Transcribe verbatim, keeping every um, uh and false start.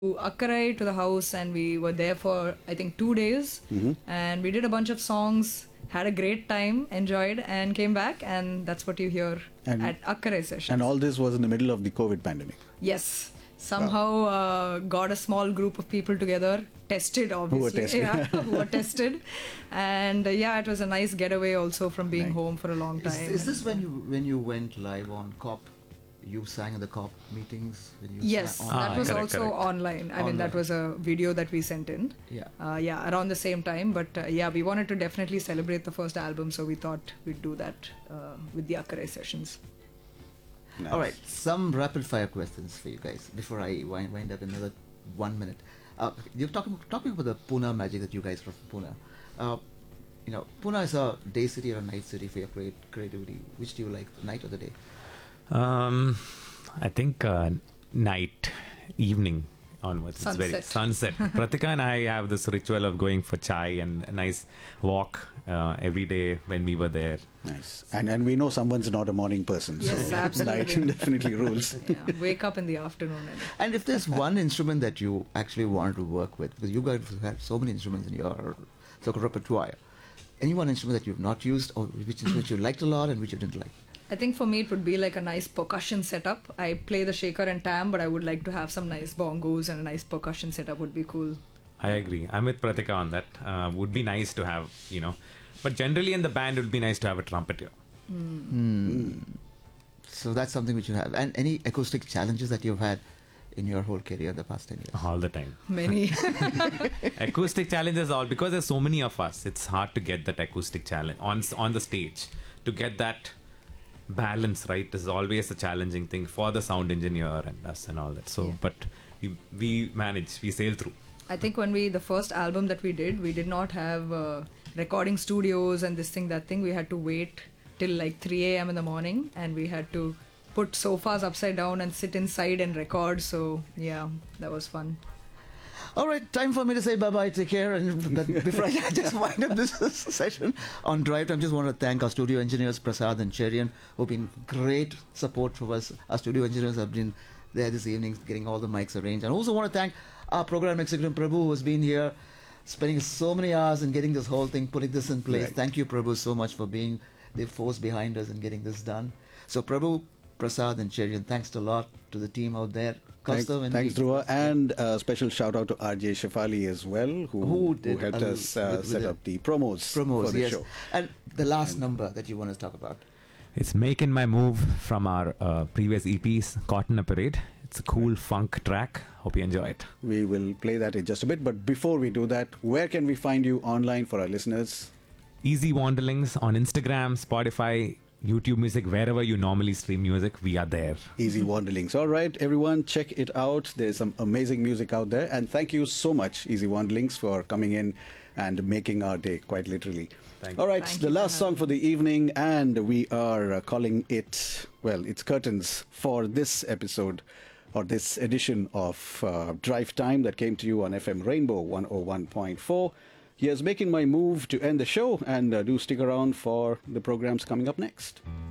Akkarai to the house, and we were there for I think two days, Mm-hmm. and we did a bunch of songs, had a great time, enjoyed, and came back, and that's what you hear And- at Akkarai sessions. And all this was in the middle of the COVID pandemic. Yes. Somehow uh, got a small group of people together, tested obviously. tested. Yeah, who were tested. And uh, yeah, it was a nice getaway also from being Nice. home for a long Is, time. is this when you when you went live on C O P? You sang in the C O P meetings? When you Yes, sang that online? Ah, was correct, also correct. online. I mean, that Online. was a video that we sent in. Yeah. Uh, yeah, around the same time. But uh, yeah, we wanted to definitely celebrate the first album, so we thought we'd do that uh, with the Akkarai sessions. Nice. All right, some rapid fire questions for you guys before I wind, wind up another one minute. Uh, you're talking talking about the Pune magic that you guys are from Pune. Uh, you know, Pune is a day city or a night city for your create, creativity. Which do you like, the night or the day? Um, I think uh, night, evening onwards. It's very Sunset. sunset. Pratika and I have this ritual of going for chai and a nice walk uh, every day when we were there. Nice. And and we know someone's not a morning person. Yes, so absolutely. Night definitely rules. Yeah, wake up in the afternoon. And And if there's one instrument that you actually wanted to work with, because you guys have so many instruments in your so repertoire, any one instrument that you've not used, or which instrument you liked a lot and which you didn't like? I think for me it would be like a nice percussion setup. I play the shaker and tam, but I would like to have some nice bongos and a nice percussion setup would be cool. I agree. I'm with Pratika on that. Uh, would be nice to have, you know. But generally in the band, it would be nice to have a trumpeter. So that's something which you have. And any acoustic challenges that you've had in your whole career the past ten years? All the time. Many. Acoustic challenges all because there's so many of us. It's hard to get that acoustic challenge on on the stage. To get that balance right is always a challenging thing for the sound engineer and us and all that. So, Yeah. but we, we manage. We sail through. I think when we, the first album that we did, we did not have uh, recording studios and this thing, that thing. We had to wait till like three a.m. in the morning, and we had to put sofas upside down and sit inside and record. So yeah, that was fun. All right, time for me to say bye-bye, take care. And that, before I just wind up this session on Drive Time, just want to thank our studio engineers, Prasad and Cherian, who've been great support for us. Our studio engineers have been there this evening, getting all the mics arranged. And also want to thank our program executive, Prabhu, who has been here, spending so many hours in getting this whole thing, putting this in place. Right. Thank you, Prabhu, so much for being the force behind us and getting this done. So, Prabhu, Prasad and Cherian, thanks a lot to the team out there. Thanks, Kaustav and thanks the- Dhruva. And a special shout out to R J Shefali as well, who, Who did helped a- us uh, with- with set the up the promos, promos, for the yes. show. And the last number that you want to talk about. It's Making My Move from our uh, previous E Ps, Caught in a Parade. It's a cool funk track. Hope you enjoy it. We will play that in just a bit. But before we do that, where can we find you online for our listeners? Easy Wanderlings on Instagram, Spotify, YouTube Music, wherever you normally stream music, we are there. Easy Wanderlings. All right, everyone, check it out. There's some amazing music out there. And thank you so much, Easy Wanderlings, for coming in and making our day, quite literally. Thank All right, Thank the you for last song having for the evening, and we are uh, calling it, well, it's curtains for this episode or this edition of uh, Drive Time that came to you on F M Rainbow one oh one point four. Here's Making My Move to end the show, and uh, do stick around for the programs coming up next.